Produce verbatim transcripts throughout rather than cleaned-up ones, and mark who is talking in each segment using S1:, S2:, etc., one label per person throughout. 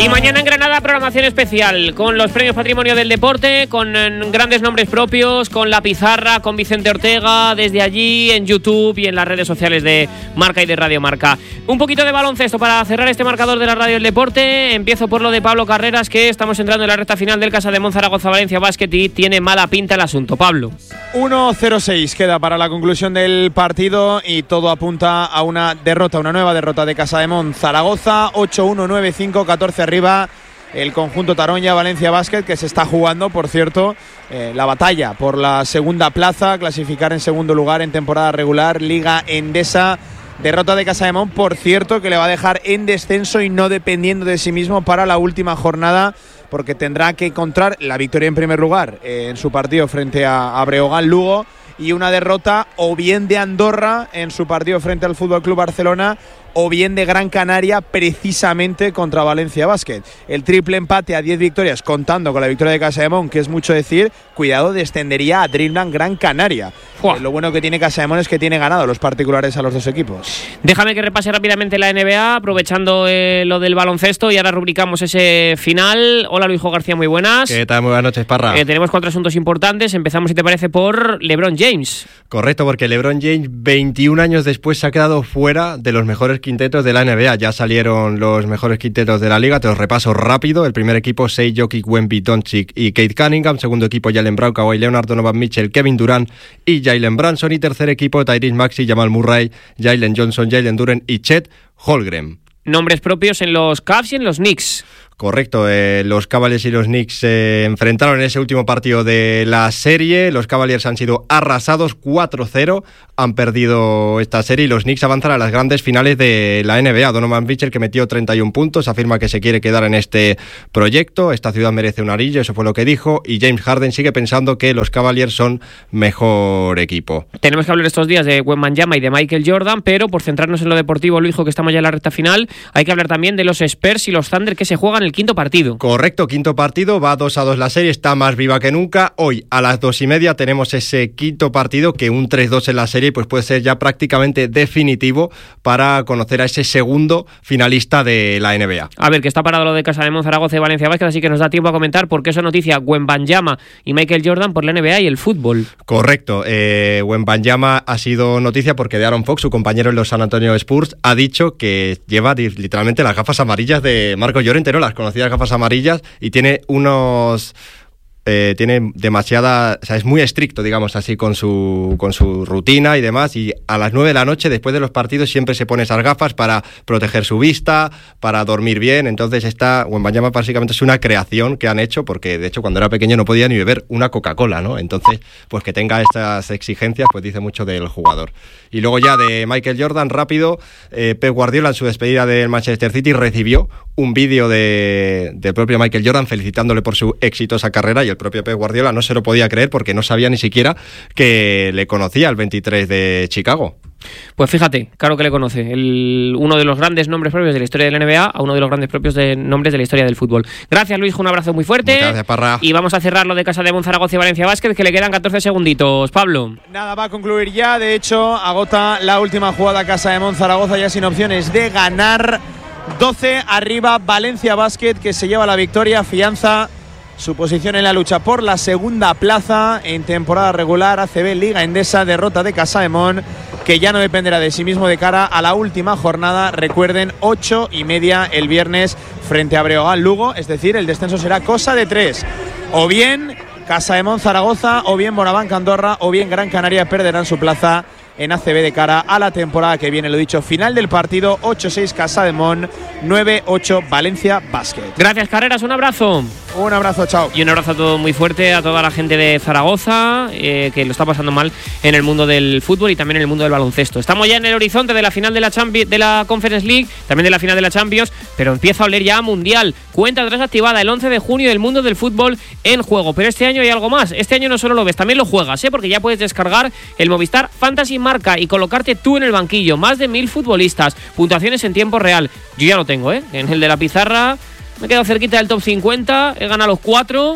S1: Y mañana en Granada, programación especial con los premios Patrimonio del Deporte, con grandes nombres propios, con La Pizarra, con Vicente Ortega, desde allí en YouTube y en las redes sociales de Marca y de Radio Marca. Un poquito de baloncesto para cerrar este marcador de la Radio del Deporte. Empiezo por lo de Pablo Carreras, que estamos entrando en la recta final del Casademont Zaragoza Valencia Basket y tiene mala pinta el asunto. Pablo.
S2: uno cero seis queda para la conclusión del partido y todo apunta a una derrota, una nueva derrota de Casademont Zaragoza. ocho uno, nueve cinco, catorce arriba el conjunto Taronja Valencia Basket, que se está jugando, por cierto, eh, la batalla por la segunda plaza, clasificar en segundo lugar en temporada regular, Liga Endesa. Derrota de Casademont, por cierto, que le va a dejar en descenso y no dependiendo de sí mismo para la última jornada, porque tendrá que encontrar la victoria en primer lugar eh, en su partido frente a, a Breogán Lugo, y una derrota o bien de Andorra en su partido frente al F C Barcelona, o bien de Gran Canaria precisamente contra Valencia Basket. El triple empate a diez victorias, contando con la victoria de Casademont, que es mucho decir, cuidado, descendería a Dreamland Gran Canaria. Eh, lo bueno que tiene Casademont es que tiene ganado los particulares a los dos equipos.
S1: Déjame que repase rápidamente la N B A, aprovechando eh, lo del baloncesto, y ahora rubricamos ese final. Hola, Luisjo García, muy buenas.
S3: ¿Qué tal? Muy buenas noches, Parra.
S1: Eh, tenemos cuatro asuntos importantes. Empezamos, si te parece, por LeBron James.
S3: Correcto, porque LeBron James, veintiún años después, se ha quedado fuera de los mejores quintetos de la N B A. Ya salieron los mejores quintetos de la liga, te los repaso rápido. El primer equipo, Shai, Jokic, Wemby, Doncic y Kate Cunningham. Segundo equipo, Jaylen Brown, Kawhi Leonard, Donovan Mitchell, Kevin Durant y Jalen Brunson. Y tercer equipo, Tyrese Maxey, Jamal Murray, Jalen Johnson, Jalen Duren y Chet Holmgren.
S1: Nombres propios en los Cavs y en los Knicks.
S3: Correcto, eh, los Cavaliers y los Knicks se enfrentaron en ese último partido de la serie. Los Cavaliers han sido arrasados cuatro cero, han perdido esta serie y los Knicks avanzan a las grandes finales de la N B A. Donovan Mitchell, que metió treinta y un puntos, afirma que se quiere quedar en este proyecto. Esta ciudad merece un anillo, eso fue lo que dijo. Y James Harden sigue pensando que los Cavaliers son mejor equipo.
S1: Tenemos que hablar estos días de Wembanyama y de Michael Jordan, pero por centrarnos en lo deportivo, Luisjo, que estamos ya en la recta final, hay que hablar también de los Spurs y los Thunder, que se juegan el quinto partido.
S3: Correcto, quinto partido, va dos a dos la serie, está más viva que nunca. Hoy a las dos y media tenemos ese quinto partido, que un tres dos en la serie pues puede ser ya prácticamente definitivo para conocer a ese segundo finalista de la N B A.
S1: A ver, que está parado lo de Casademont Zaragoza y Valencia Basket, así que nos da tiempo a comentar por qué eso noticia Wembanyama y Michael Jordan por la N B A y el fútbol.
S3: Correcto, eh, Wembanyama ha sido noticia porque de Aaron Fox, su compañero en los San Antonio Spurs, ha dicho que lleva literalmente las gafas amarillas de Marco Llorente, ¿no? Las conocidas gafas amarillas, y tiene unos eh, tiene demasiada, o sea, es muy estricto, digamos así, con su con su rutina y demás, y a las nueve de la noche después de los partidos siempre se pone esas gafas para proteger su vista, para dormir bien. Entonces esta Wembanyama básicamente es una creación que han hecho, porque de hecho cuando era pequeño no podía ni beber una Coca-Cola, ¿no? Entonces, pues que tenga estas exigencias pues dice mucho del jugador. Y luego ya de Michael Jordan, rápido, eh, Pep Guardiola en su despedida del Manchester City recibió un vídeo de, del propio Michael Jordan felicitándole por su exitosa carrera, y el propio Pep Guardiola no se lo podía creer porque no sabía ni siquiera que le conocía el veintitrés de Chicago.
S1: Pues fíjate, claro que le conoce, el, uno de los grandes nombres propios de la historia de la N B A a uno de los grandes propios de nombres de la historia del fútbol. Gracias, Luis, un abrazo muy fuerte.
S3: Muchas gracias, Parra.
S1: Y vamos a cerrar lo de Casademont Zaragoza y Valencia Basket, que le quedan catorce segunditos. Pablo.
S2: Nada, va a concluir ya. De hecho, agota la última jugada Casademont Zaragoza, ya sin opciones de ganar. doce arriba Valencia Basket, que se lleva la victoria, afianza su posición en la lucha por la segunda plaza en temporada regular. A C B Liga Endesa, derrota de Casademont, que ya no dependerá de sí mismo de cara a la última jornada. Recuerden, ocho y media el viernes frente a Breogán Lugo, es decir, el descenso será cosa de tres. O bien Casademont Zaragoza, o bien Morabanca Andorra, o bien Gran Canaria perderán su plaza en A C B de cara a la temporada que viene. Lo dicho, final del partido, ocho seis Casademont, nueve ocho Valencia Basket.
S1: Gracias, Carreras, un abrazo.
S2: Un abrazo, chao.
S1: Y un abrazo a todo muy fuerte a toda la gente de Zaragoza, eh, que lo está pasando mal en el mundo del fútbol y también en el mundo del baloncesto. Estamos ya en el horizonte de la final de la Champions, de la Conference League, también de la final de la Champions, pero empieza a oler ya a Mundial. Cuenta atrás activada el once de junio del mundo del fútbol en juego. Pero este año hay algo más. Este año no solo lo ves, también lo juegas, ¿eh? Porque ya puedes descargar el Movistar Fantasy Marca y colocarte tú en el banquillo. Más de mil futbolistas, puntuaciones en tiempo real. Yo ya lo tengo, ¿eh? En el de la pizarra me he quedado cerquita del top cincuenta, he ganado los cuatro,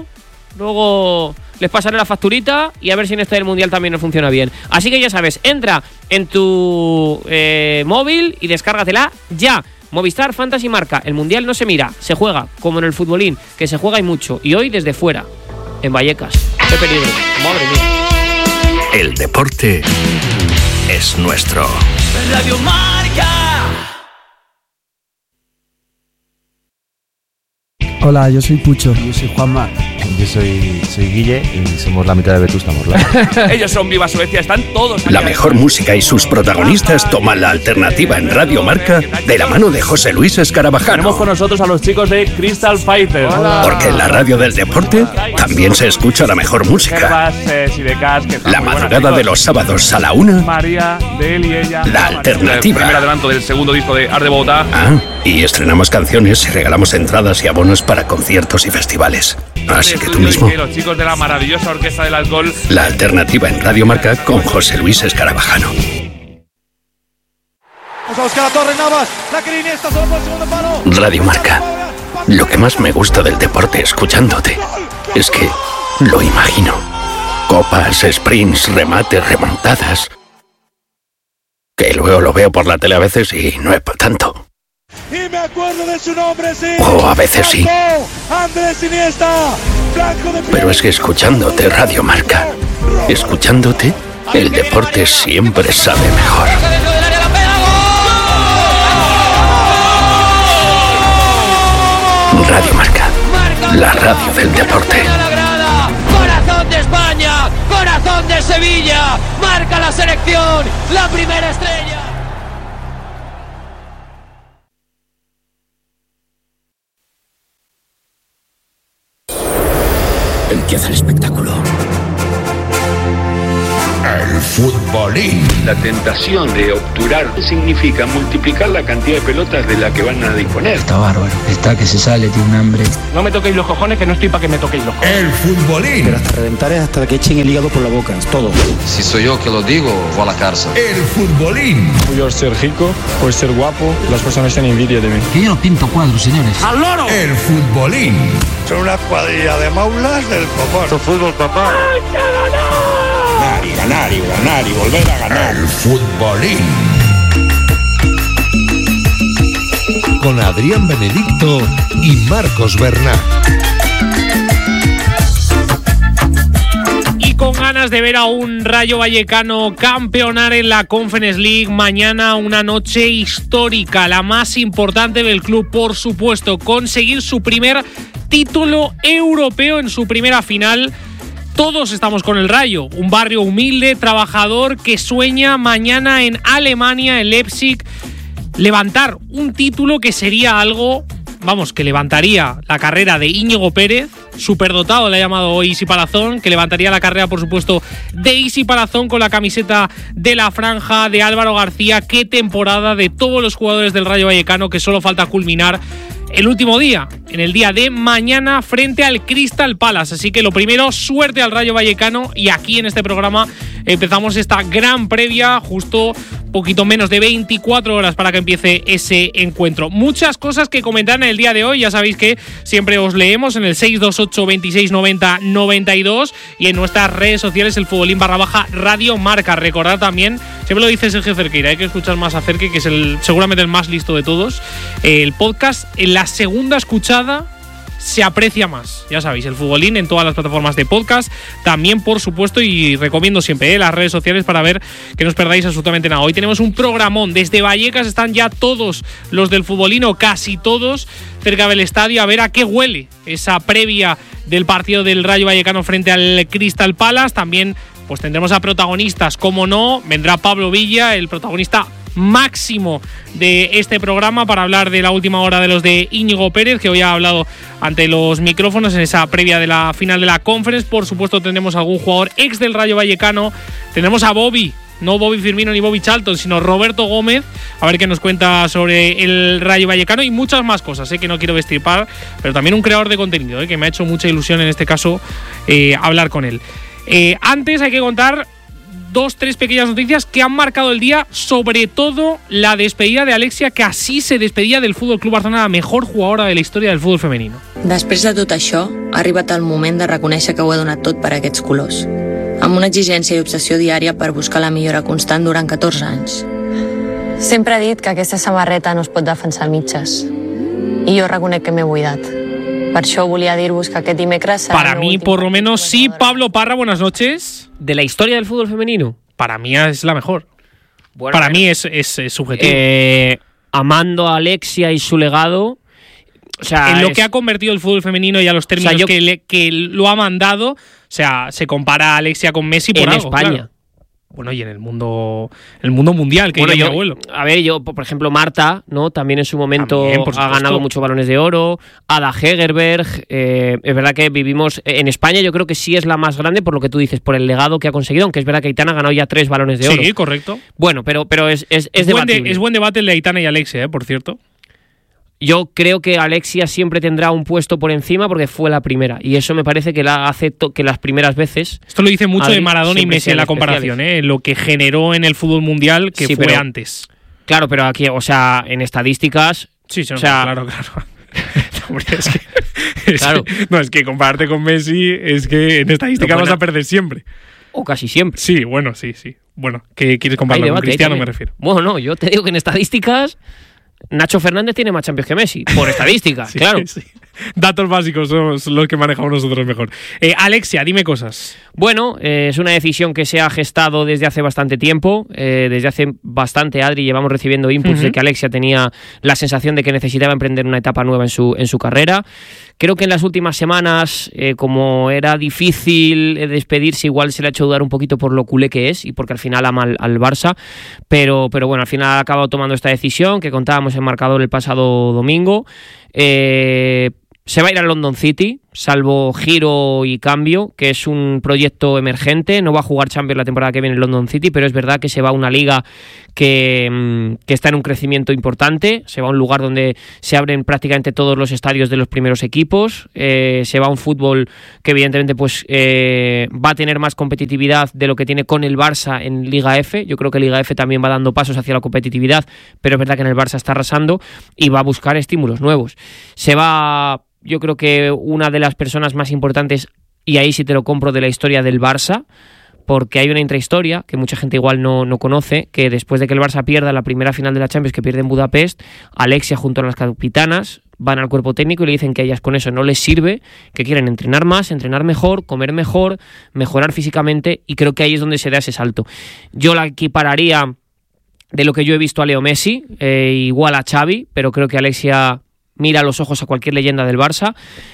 S1: luego les pasaré la facturita y a ver si en este del Mundial también nos funciona bien. Así que ya sabes, entra en tu eh, móvil y descárgatela ya. Movistar Fantasy marca, el Mundial no se mira, se juega, como en el futbolín, que se juega y mucho, y hoy desde fuera, en Vallecas. ¡Qué peligro! ¡Madre mía!
S4: El deporte es nuestro.
S5: Radio Marca.
S6: Hola, yo soy Pucho.
S7: Yo soy Juanma. Yo soy, soy Guille y somos la mitad de Vetusta Morla.
S8: Ellos son Viva Suecia, están todos aquí.
S4: La mejor música y sus protagonistas toman la alternativa en Radio Marca de la mano de José Luis Escarabajano.
S8: Tenemos con nosotros a los chicos de Crystal Fighters.
S4: Hola. Porque en la radio del deporte también se escucha la mejor música. La madrugada de los sábados a la una.
S8: María, de él y ella.
S4: La alternativa.
S8: El primer adelanto del segundo disco de Art de Bogotá.
S4: Ah, y estrenamos canciones y regalamos entradas y abonos para conciertos y festivales. Así que tú mismo.
S8: Los chicos de la maravillosa Orquesta del Alcohol.
S4: La alternativa en Radio Marca con José Luis Escarabajano.
S9: Vamos a buscar a Torres Navas. La que Iniesta solo por el segundo palo.
S4: Radio Marca. Lo que más me gusta del deporte escuchándote es que lo imagino. Copas, sprints, remates, remontadas. Que luego lo veo por la tele a veces y no es para tanto.
S9: Y me acuerdo de su nombre, sí.
S4: O a veces sí.
S9: Andrés Iniesta.
S4: Pero es que escuchándote Radio Marca, escuchándote, el deporte siempre sabe mejor. Radio Marca, la radio del deporte.
S5: Corazón de España, corazón de Sevilla, marca la selección, la primera estrella.
S4: Empieza el espectáculo.
S10: El futbolín.
S11: La tentación de obturar significa multiplicar la cantidad de pelotas de la que van a disponer.
S12: Está bárbaro, está que se sale, tiene un hambre.
S8: No me toquéis los cojones, que no estoy para que me toquéis los cojones.
S10: El futbolín.
S6: Pero hasta reventar es hasta que echen el hígado por la boca, es todo.
S13: Si soy yo que lo digo, voy a la cárcel.
S10: El futbolín.
S14: Por ser rico, por ser guapo, las personas tienen envidia de mí.
S12: Que yo no pinto cuadros, señores.
S8: ¡Al loro!
S10: El futbolín.
S9: Son una cuadrilla de maulas del copón.
S14: Esto fútbol, papá.
S10: Ganar y ganar y ganar y volver a ganar. El futbolín. Con Adrián Benedicto y Marcos Bernat.
S1: Y con ganas de ver a un Rayo Vallecano campeonar en la Conference League. Mañana una noche histórica, la más importante del club, por supuesto. Conseguir su primer título europeo en su primera final. Todos estamos con el Rayo, un barrio humilde, trabajador, que sueña mañana en Alemania, en Leipzig, levantar un título que sería algo, vamos, que levantaría la carrera de Íñigo Pérez, superdotado le ha llamado hoy Isi Palazón, que levantaría la carrera, por supuesto, de Isi Palazón con la camiseta de la franja, de Álvaro García. Qué temporada de todos los jugadores del Rayo Vallecano, que solo falta culminar el último día, en el día de mañana, frente al Crystal Palace. Así que lo primero, suerte al Rayo Vallecano, y aquí en este programa empezamos esta gran previa, justo poquito menos de veinticuatro horas para que empiece ese encuentro. Muchas cosas que comentar en el día de hoy, ya sabéis que siempre os leemos en el seis dos ocho, veintiséis, noventa, noventa y dos y en nuestras redes sociales, el futbolín barra baja Radio Marca. Recordad también, siempre lo dice Sergio Cerqueira, hay que escuchar más a Cerque, que es el seguramente el más listo de todos. El podcast, en la segunda escuchada se aprecia más, ya sabéis, el futbolín en todas las plataformas de podcast, también por supuesto, y recomiendo siempre ¿eh? las redes sociales para ver que no os perdáis absolutamente nada. Hoy tenemos un programón, desde Vallecas están ya todos los del futbolín, o casi todos, cerca del estadio, a ver a qué huele esa previa del partido del Rayo Vallecano frente al Crystal Palace. También pues tendremos a protagonistas, como no, vendrá Pablo Villa, el protagonista máximo de este programa, para hablar de la última hora de los de Íñigo Pérez, que hoy ha hablado ante los micrófonos en esa previa de la final de la Conference. Por supuesto tendremos algún jugador ex del Rayo Vallecano, tendremos a Bobby, no Bobby Firmino ni Bobby Charlton, sino Roberto Gómez, a ver qué nos cuenta sobre el Rayo Vallecano, y muchas más cosas ¿eh? que no quiero destripar, pero también un creador de contenido ¿eh? que me ha hecho mucha ilusión en este caso eh, hablar con él. Eh, antes hay que contar dos, tres pequeñas noticias que han marcado el día, sobre todo la despedida de Alexia, que así se despedía del Fútbol Club Barcelona, la mejor jugadora de la història del futbol femenino.
S15: Després de tot això, ha arribat el moment de reconèixer que ho he donat tot per a aquests colors, amb una exigència i obsessió diària per buscar la millora constant durant catorze anys. Sempre ha dit que aquesta samarreta no es pot defensar a mitges. I jo reconec que m'he buidat. Per això volia dir-vos que aquest dimecres...
S16: Para mí, por lo menos, sí. Pablo Parra, buenas noches.
S1: ¿De la historia del fútbol femenino?
S16: Para mí es la mejor.
S1: Bueno,
S16: Para
S1: bueno.
S16: mí es, es, es subjetivo.
S1: Eh, amando a Alexia y su legado... O sea,
S16: en lo
S1: es...
S16: que ha convertido el fútbol femenino y a los términos o sea, yo... que, le, que lo ha mandado, o sea, se compara a Alexia con Messi por
S1: en
S16: algo,
S1: España.
S16: Claro. Bueno, y en el mundo el mundo mundial, que
S1: bueno,
S16: yo,
S1: yo,
S16: mi abuelo.
S1: A ver, yo, por ejemplo, Marta, ¿no? También en su momento
S16: También,
S1: ha ganado muchos balones de oro. Ada Hegerberg. Eh, es verdad que vivimos en España, yo creo que sí es la más grande por lo que tú dices, por el legado que ha conseguido, aunque es verdad que Aitana ha ganado ya tres balones de oro.
S16: Sí, correcto.
S1: Bueno, pero, pero es, es, es,
S16: es
S1: debatible.
S16: Buen de, es buen debate el de Aitana y Alexia, ¿eh? Por cierto.
S1: Yo creo que Alexia siempre tendrá un puesto por encima porque fue la primera. Y eso me parece que la hace que las primeras veces...
S16: Esto lo dice mucho de Maradona y Messi en la comparación, ¿eh? Lo que generó en el fútbol mundial que
S1: sí,
S16: fue
S1: pero,
S16: antes.
S1: Claro, pero aquí, o sea, en estadísticas...
S16: Sí, sí,
S1: o sea,
S16: claro, claro. Hombre, es que, es
S1: claro.
S16: que, no, es que compararte con Messi es que en estadísticas vas a perder siempre.
S1: O casi siempre.
S16: Sí, bueno, sí, sí. Bueno, ¿qué quieres compararlo con Cristiano, me refiero?
S1: Bueno, no, yo te digo que en estadísticas... Nacho Fernández tiene más Champions que Messi, por estadística,
S16: sí,
S1: claro.
S16: Sí. Datos básicos son los que manejamos nosotros mejor. Eh, Alexia, dime cosas.
S1: Bueno, eh, es una decisión que se ha gestado desde hace bastante tiempo. Eh, desde hace bastante, Adri, llevamos recibiendo inputs uh-huh. de que Alexia tenía la sensación de que necesitaba emprender una etapa nueva en su, en su carrera. Creo que en las últimas semanas, eh, como era difícil despedirse, igual se le ha hecho dudar un poquito por lo culé que es y porque al final ama al, al Barça. Pero, pero bueno, al final ha acabado tomando esta decisión que contábamos en marcador el pasado domingo. Eh, se va a ir al London City, salvo giro y cambio, que es un proyecto emergente. No va a jugar Champions la temporada que viene en London City, pero es verdad que se va a una liga que, que está en un crecimiento importante. Se va a un lugar donde se abren prácticamente todos los estadios de los primeros equipos. Eh, se va a un fútbol que evidentemente pues eh, va a tener más competitividad de lo que tiene con el Barça en Liga F. Yo creo que Liga F también va dando pasos hacia la competitividad, pero es verdad que en el Barça está arrasando y va a buscar estímulos nuevos. Se va... Yo creo que una de las personas más importantes, y ahí sí te lo compro, de la historia del Barça, porque hay una intrahistoria que mucha gente igual no, no conoce, que después de que el Barça pierda la primera final de la Champions, que pierde en Budapest, Alexia junto a las capitanas van al cuerpo técnico y le dicen que a ellas con eso no les sirve, que quieren entrenar más, entrenar mejor, comer mejor, mejorar físicamente, y creo que ahí es donde se da ese salto. Yo la equipararía de lo que yo he visto a Leo Messi, eh, igual a Xavi, pero creo que Alexia mira a los ojos a cualquier leyenda del Barça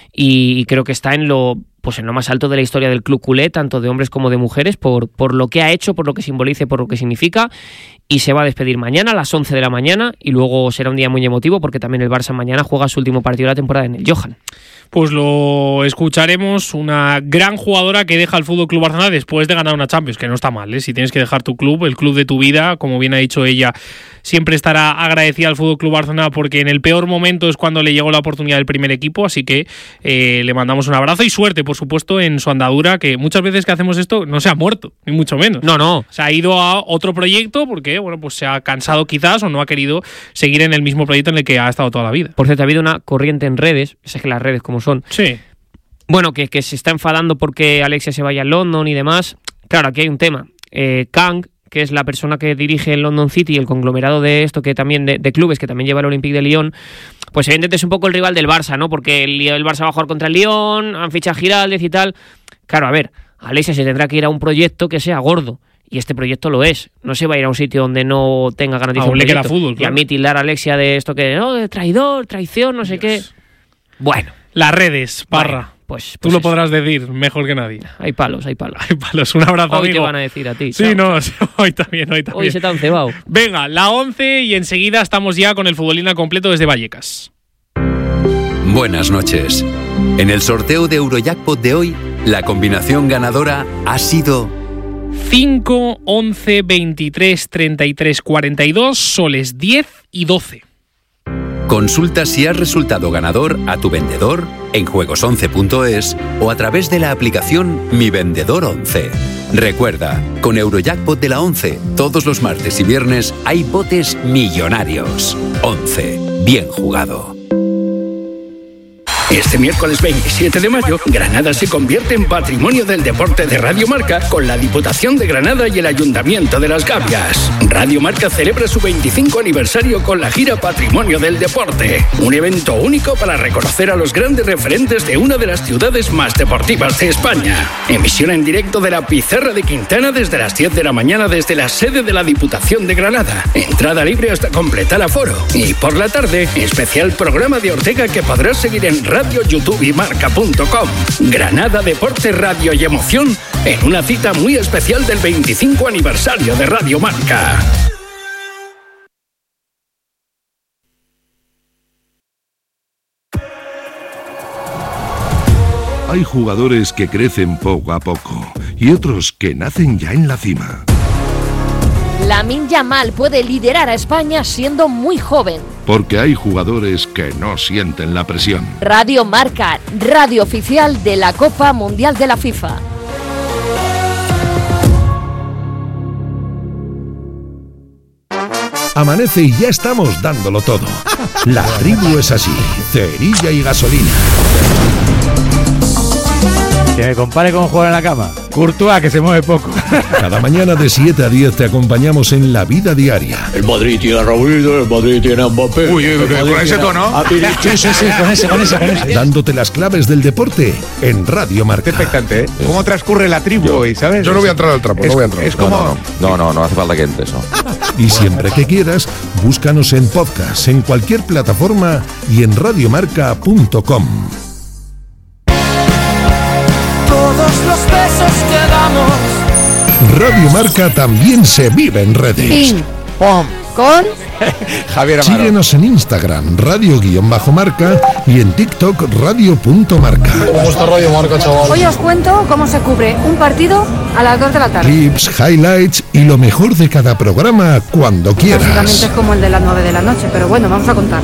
S1: y creo que está en lo pues en lo más alto de la historia del club culé, tanto de hombres como de mujeres, por, por lo que ha hecho, por lo que simboliza, por lo que significa, y se va a despedir mañana a las once de la mañana y luego será un día muy emotivo porque también el Barça mañana juega su último partido de la temporada en el Johan.
S16: Pues lo escucharemos, una gran jugadora que deja el F C Barcelona después de ganar una Champions, que no está mal, ¿eh? Si tienes que dejar tu club, el club de tu vida, como bien ha dicho ella, siempre estará agradecida al F C Barcelona porque en el peor momento es cuando le llegó la oportunidad del primer equipo, así que eh, le mandamos un abrazo y suerte, por supuesto, en su andadura, que muchas veces que hacemos esto no se ha muerto, ni mucho menos.
S1: No, no.
S16: Se ha ido a otro proyecto porque, bueno, pues se ha cansado quizás o no ha querido seguir en el mismo proyecto en el que ha estado toda la vida.
S1: Por cierto, ha habido una corriente en redes, es que las redes como son.
S16: Sí.
S1: Bueno, que, que se está enfadando porque Alexia se vaya a London y demás. Claro, aquí hay un tema. Eh, Kang, que es la persona que dirige el London City, el conglomerado de esto, que también de, de clubes, que también lleva el Olympique de Lyon, pues evidentemente es un poco el rival del Barça, ¿no? Porque el, el Barça va a jugar contra el Lyon, han fichado a Giraldez y tal. Claro, a ver, Alexia se tendrá que ir a un proyecto que sea gordo. Y este proyecto lo es. No se va a ir a un sitio donde no tenga garantizado un proyecto.
S16: Aún le queda fútbol, claro.
S1: Y a mí tildar a Alexia de esto que, no, de traidor, traición, no sé Dios. qué. Bueno.
S16: Las redes, Parra.
S1: Bueno, pues,
S16: Tú
S1: pues
S16: lo
S1: eso.
S16: podrás decir mejor que nadie.
S1: Hay palos, hay palos.
S16: Hay palos. Un abrazo,
S1: Hoy
S16: amigo.
S1: te van a decir a ti.
S16: Sí,
S1: chao.
S16: no, hoy también, hoy también.
S1: Hoy se te han cebado.
S16: Venga, la once y enseguida estamos ya con el futbolín al completo desde Vallecas.
S17: Buenas noches. En el sorteo de Eurojackpot de hoy, la combinación ganadora ha sido
S16: cinco, once, veintitrés, treinta y tres, cuarenta y dos, soles diez y doce.
S17: Consulta si has resultado ganador a tu vendedor en juegos once punto es o a través de la aplicación Mi Vendedor once. Recuerda, con Eurojackpot de la once, todos los martes y viernes hay botes millonarios. once. Bien jugado.
S18: Este miércoles veintisiete de mayo, Granada se convierte en Patrimonio del Deporte de Radio Marca con la Diputación de Granada y el Ayuntamiento de Las Gavias. Radio Marca celebra su veinticinco aniversario con la gira Patrimonio del Deporte, un evento único para reconocer a los grandes referentes de una de las ciudades más deportivas de España. Emisión en directo de la Pizarra de Quintana desde las diez de la mañana desde la sede de la Diputación de Granada. Entrada libre hasta completar aforo. Y por la tarde, especial programa de Ortega que podrás seguir en radio, YouTube y marca punto com. Granada Deporte, Radio y Emoción en una cita muy especial del veinticinco aniversario de Radio Marca.
S19: Hay jugadores que crecen poco a poco y otros que nacen ya en la cima.
S20: Lamine Yamal puede liderar a España siendo muy joven.
S19: Porque hay jugadores que no sienten la presión.
S20: Radio Marca, radio oficial de la Copa Mundial de la FIFA.
S19: Amanece y ya estamos dándolo todo. La tribu es así, cerilla y gasolina.
S21: Que me compare con jugar en la cama. Courtois, que se mueve poco.
S19: Cada mañana de siete a diez te acompañamos en la vida diaria.
S10: El Madrid tiene a Raúl, el Madrid tiene a Mbappé.
S2: Uy, uy, uy, con ese tono.
S21: Sí, sí, sí, con ese, con ese, con ese.
S19: Dándote las claves del deporte en Radio Marca.
S21: Expectante, ¿eh? ¿Cómo transcurre la tribu hoy, sabes?
S7: Yo no voy a entrar al trapo,
S21: es,
S7: no voy a entrar.
S21: Es como...
S7: No, no, no, no, no, no hace falta que entres, no.
S19: Y siempre que quieras, búscanos en podcast, en cualquier plataforma y en radiomarca punto com.
S5: Todos los besos que damos.
S19: Radio Marca también se vive en redes.
S20: Ping.
S21: Pom.
S20: Con
S21: Javier Amaro.
S19: Síguenos en Instagram, radio-marca y en TikTok, radio.marca.
S22: ¿Cómo está Radio Marca, chaval?
S23: Hoy os cuento cómo se cubre un partido a las dos de la tarde.
S19: Clips, highlights y lo mejor de cada programa cuando quieras.
S23: Básicamente es como el de las nueve de la noche, pero bueno, vamos a contar.